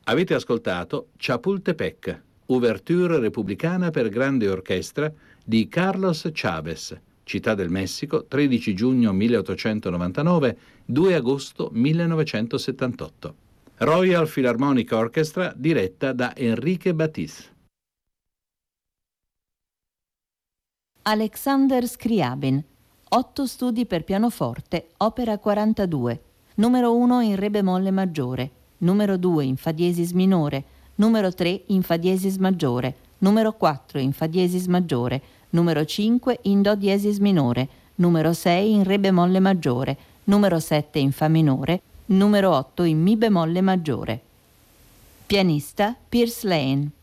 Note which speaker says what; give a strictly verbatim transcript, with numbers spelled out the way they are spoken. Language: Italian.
Speaker 1: Avete ascoltato Chapultepec, Ouverture repubblicana per grande orchestra di Carlos Chávez, Città del Messico, tredici giugno milleottocentonovantanove, due agosto millenovecentosettantotto. Royal Philharmonic Orchestra diretta da Enrique Batis.
Speaker 2: Alexander Scriabin, otto studi per pianoforte, opera quarantadue, numero uno in re bemolle maggiore, numero due in fa diesis minore, numero tre in fa diesis maggiore, numero quattro in fa diesis maggiore, numero cinque in do diesis minore, numero sei in re bemolle maggiore, numero sette in fa minore, numero otto in mi bemolle maggiore. Pianista Piers Lane.